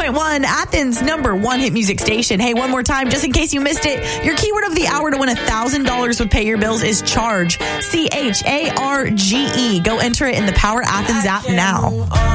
101.1, Athens' #1 hit music station. Hey, one more time, just in case you missed it, your keyword of the hour to win $1,000 with Pay Your Bills is CHARGE. CHARGE. Go enter it in the Power Athens app now.